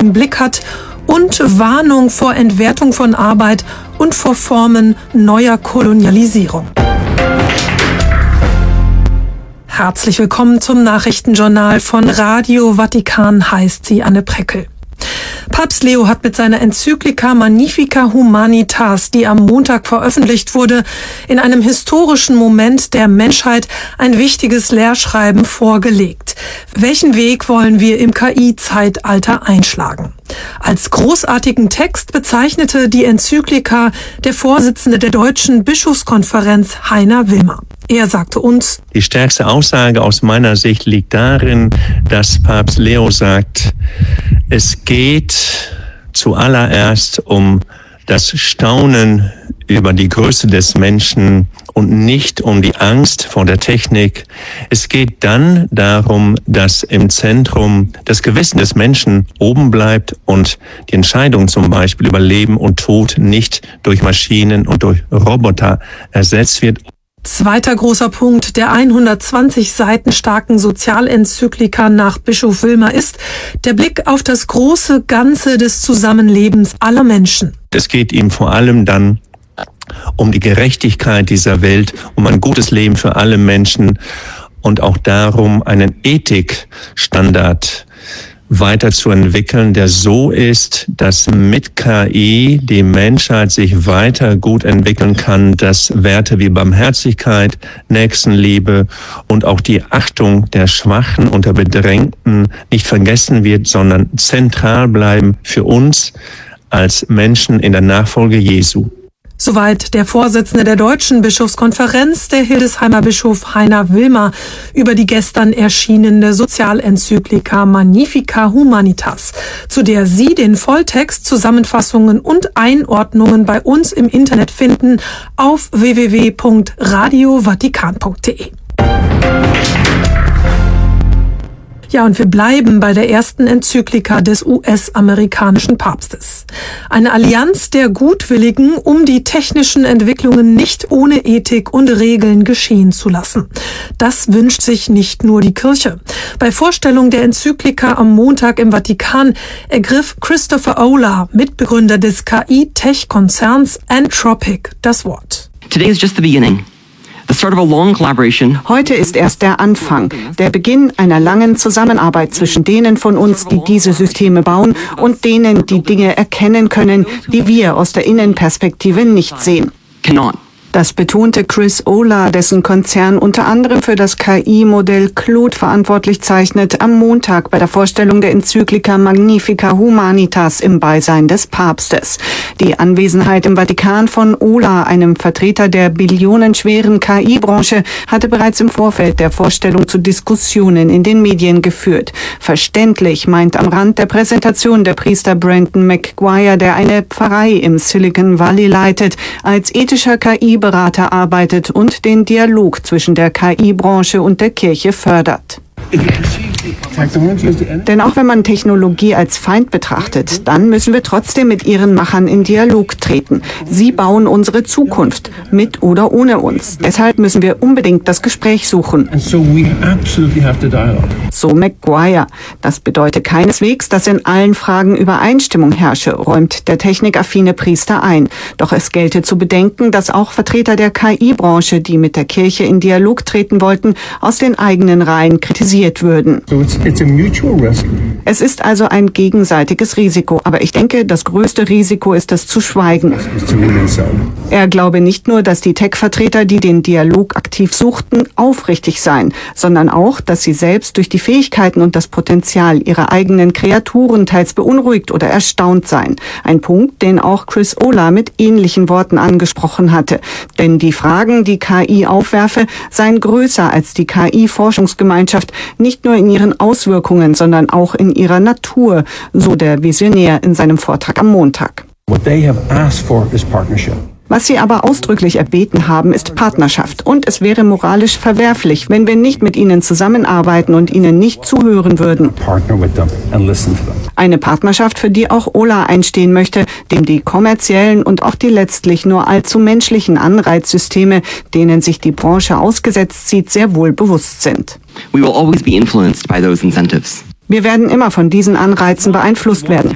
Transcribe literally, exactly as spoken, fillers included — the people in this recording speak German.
im Blick hat und Warnung vor Entwertung von Arbeit und vor Formen neuer Kolonialisierung. Herzlich willkommen zum Nachrichtenjournal von Radio Vatikan, heißt sie Anne Preckel. Papst Leo hat mit seiner Enzyklika Magnificat Humanitas, die am Montag veröffentlicht wurde, in einem historischen Moment der Menschheit ein wichtiges Lehrschreiben vorgelegt. Welchen Weg wollen wir im K I-Zeitalter einschlagen? Als großartigen Text bezeichnete die Enzyklika der Vorsitzende der Deutschen Bischofskonferenz, Heiner Wilmer. Er sagte uns: Die stärkste Aussage aus meiner Sicht liegt darin, dass Papst Leo sagt, es geht zuallererst um das Staunen über die Größe des Menschen und nicht um die Angst vor der Technik. Es geht dann darum, dass im Zentrum das Gewissen des Menschen oben bleibt und die Entscheidung zum Beispiel über Leben und Tod nicht durch Maschinen und durch Roboter ersetzt wird. Zweiter großer Punkt der hundertzwanzig Seiten starken Sozialenzyklika nach Bischof Wilmer ist der Blick auf das große Ganze des Zusammenlebens aller Menschen. Es geht ihm vor allem dann um die Gerechtigkeit dieser Welt, um ein gutes Leben für alle Menschen und auch darum, einen Ethikstandard weiterzuentwickeln, der so ist, dass mit K I die Menschheit sich weiter gut entwickeln kann, dass Werte wie Barmherzigkeit, Nächstenliebe und auch die Achtung der Schwachen und der Bedrängten nicht vergessen wird, sondern zentral bleiben für uns als Menschen in der Nachfolge Jesu. Soweit der Vorsitzende der Deutschen Bischofskonferenz, der Hildesheimer Bischof Heiner Wilmer, über die gestern erschienene Sozialenzyklika Magnificat Humanitas, zu der Sie den Volltext, Zusammenfassungen und Einordnungen bei uns im Internet finden auf w w w punkt radio vatikan punkt de. Ja, und wir bleiben bei der ersten Enzyklika des U S-amerikanischen Papstes. Eine Allianz der Gutwilligen, um die technischen Entwicklungen nicht ohne Ethik und Regeln geschehen zu lassen. Das wünscht sich nicht nur die Kirche. Bei Vorstellung der Enzyklika am Montag im Vatikan ergriff Christopher Olah, Mitbegründer des K I-Tech-Konzerns Anthropic, das Wort. Today is just the beginning. Heute ist erst der Anfang, der Beginn einer langen Zusammenarbeit zwischen denen von uns, die diese Systeme bauen, und denen, die Dinge erkennen können, die wir aus der Innenperspektive nicht sehen. Cannot. Das betonte Chris Olah, dessen Konzern unter anderem für das K I-Modell Claude verantwortlich zeichnet, am Montag bei der Vorstellung der Enzyklika Magnificat Humanitas im Beisein des Papstes. Die Anwesenheit im Vatikan von Olah, einem Vertreter der billionenschweren K I-Branche, hatte bereits im Vorfeld der Vorstellung zu Diskussionen in den Medien geführt. Verständlich, meint am Rand der Präsentation der Priester Brandon McGuire, der eine Pfarrei im Silicon Valley leitet, als ethischer K I-Berater arbeitet und den Dialog zwischen der K I-Branche und der Kirche fördert. Denn auch wenn man Technologie als Feind betrachtet, dann müssen wir trotzdem mit ihren Machern in Dialog treten. Sie bauen unsere Zukunft, mit oder ohne uns. Deshalb müssen wir unbedingt das Gespräch suchen. So McGuire. Das bedeutet keineswegs, dass in allen Fragen Übereinstimmung herrsche, räumt der technikaffine Priester ein. Doch es gelte zu bedenken, dass auch Vertreter der K I-Branche, die mit der Kirche in Dialog treten wollten, aus den eigenen Reihen kritisiert würden. Es ist also ein gegenseitiges Risiko, aber ich denke, das größte Risiko ist es zu schweigen. Er glaube nicht nur, dass die Tech-Vertreter, die den Dialog aktiv suchten, aufrichtig seien, sondern auch, dass sie selbst durch die Fähigkeiten und das Potenzial ihrer eigenen Kreaturen teils beunruhigt oder erstaunt seien. Ein Punkt, den auch Chris Olah mit ähnlichen Worten angesprochen hatte. Denn die Fragen, die K I aufwerfe, seien größer als die K I-Forschungsgemeinschaft, nicht nur in ihren Auswirkungen, sondern auch in ihrer Natur, so der Visionär in seinem Vortrag am Montag. What they have asked for is partnership. Was sie aber ausdrücklich erbeten haben, ist Partnerschaft. Und es wäre moralisch verwerflich, wenn wir nicht mit ihnen zusammenarbeiten und ihnen nicht zuhören würden. Eine Partnerschaft, für die auch Olah einstehen möchte, dem die kommerziellen und auch die letztlich nur allzu menschlichen Anreizsysteme, denen sich die Branche ausgesetzt sieht, sehr wohl bewusst sind. We will always be influenced by those incentives. Wir werden immer von diesen Anreizen beeinflusst werden.